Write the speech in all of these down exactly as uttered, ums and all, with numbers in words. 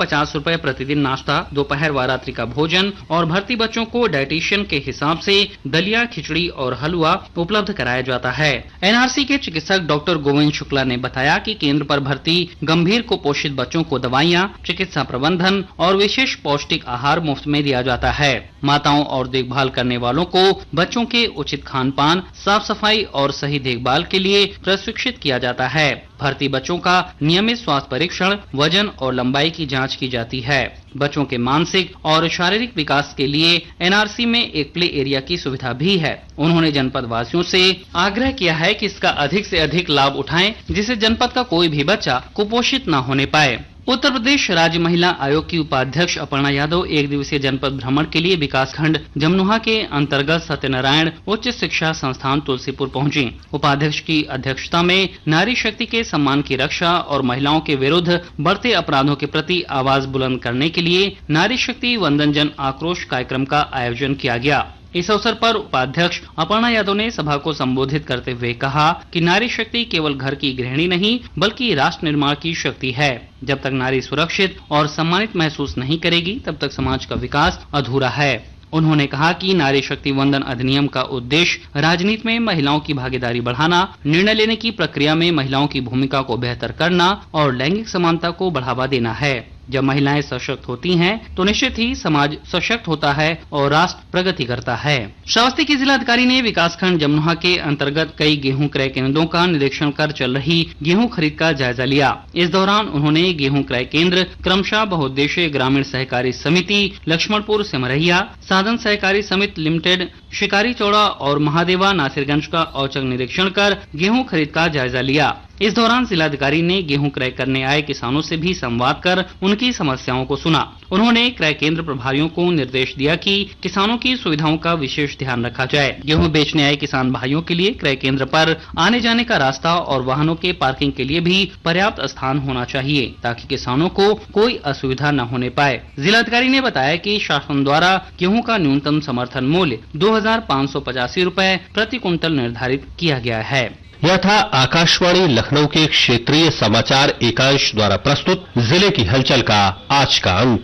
पचास रुपए प्रतिदिन नाश्ता, दोपहर व रात्रि का भोजन और भर्ती बच्चों को डाइटिशियन के हिसाब से दलिया, खिचड़ी और हलवा उपलब्ध कराया जाता है। एनआरसी के चिकित्सक डॉक्टर गोविंद शुक्ला ने बताया कि केंद्र पर भर्ती गंभीर कुपोषित बच्चों को दवाइयां, चिकित्सा प्रबंधन और विशेष पौष्टिक आहार मुफ्त में दिया जाता है। माताओं और देखभाल करने वालों को बच्चों के उचित खान पान, साफ सफाई और सही देखभाल के लिए प्रशिक्षित किया जाता है। भर्ती बच्चों का नियमित स्वास्थ्य परीक्षण, वजन और लंबाई की जांच की जाती है। बच्चों के मानसिक और शारीरिक विकास के लिए एनआरसी में एक प्ले एरिया की सुविधा भी है। उन्होंने जनपद वासियों से आग्रह किया है कि इसका अधिक से अधिक लाभ उठाएं, जिससे जनपद का कोई भी बच्चा कुपोषित न होने पाए। उत्तर प्रदेश राज्य महिला आयोग की उपाध्यक्ष अपर्णा यादव एक दिवसीय जनपद भ्रमण के लिए विकासखंड जमनुहा के अंतर्गत सत्यनारायण उच्च शिक्षा संस्थान तुलसीपुर पहुंची। उपाध्यक्ष की अध्यक्षता में नारी शक्ति के सम्मान की रक्षा और महिलाओं के विरुद्ध बढ़ते अपराधों के प्रति आवाज बुलंद करने के लिए नारी शक्ति वंदन जन आक्रोश कार्यक्रम का आयोजन किया गया। इस अवसर पर उपाध्यक्ष अपर्णा यादव ने सभा को संबोधित करते हुए कहा कि नारी शक्ति केवल घर की गृहिणी नहीं बल्कि राष्ट्र निर्माण की शक्ति है। जब तक नारी सुरक्षित और सम्मानित महसूस नहीं करेगी तब तक समाज का विकास अधूरा है। उन्होंने कहा कि नारी शक्ति वंदन अधिनियम का उद्देश्य राजनीति में महिलाओं की भागीदारी बढ़ाना, निर्णय लेने की प्रक्रिया में महिलाओं की भूमिका को बेहतर करना और लैंगिक समानता को बढ़ावा देना है। जब महिलाएं सशक्त होती हैं तो निश्चित ही समाज सशक्त होता है और राष्ट्र प्रगति करता है। श्रावस्ती के जिलाधिकारी ने विकासखंड जमनुहा के अंतर्गत कई गेहूं क्रय केंद्रों का निरीक्षण कर चल रही गेहूं खरीद का जायजा लिया। इस दौरान उन्होंने गेहूं क्रय केंद्र क्रमशः बहुउद्देशीय ग्रामीण सहकारी समिति लक्ष्मणपुर सिमरहिया, साधन सहकारी समिति लिमिटेड शिकारी चौड़ा और महादेवा नासिरगंज का औचक निरीक्षण कर गेहूं खरीद का जायजा लिया। इस दौरान जिलाधिकारी ने गेहूं क्रय करने आए किसानों से भी संवाद कर उनकी समस्याओं को सुना। उन्होंने क्रय केंद्र प्रभारियों को निर्देश दिया कि किसानों की सुविधाओं का विशेष ध्यान रखा जाए। गेहूं बेचने आए किसान भाइयों के लिए क्रय केंद्र पर आने जाने का रास्ता और वाहनों के पार्किंग के लिए भी पर्याप्त स्थान होना चाहिए ताकि किसानों को कोई असुविधा न होने पाए। जिलाधिकारी ने बताया कि शासन द्वारा गेहूं का न्यूनतम समर्थन मूल्य दो हजार पाँच सौ पचासी रूपए प्रति कुंटल निर्धारित किया गया है। यह था आकाशवाणी लखनऊ के क्षेत्रीय समाचार एकांश द्वारा प्रस्तुत जिले की हलचल का आज का अंक।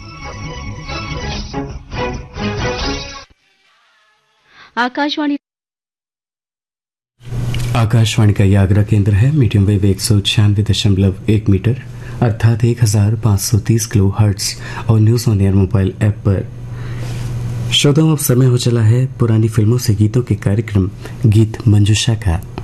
आकाशवाणी आकाशवाणी का यह आगरा केंद्र है। मीडियम वेव एक सौ छियानवे दशमलव एक मीटर अर्थात एक हजार पाँच सौ तीस किलो हर्ट्ज और news on air mobile app पर। श्रोताओं, अब समय हो चला है पुरानी फिल्मों से गीतों के कार्यक्रम गीत मंजूषा का।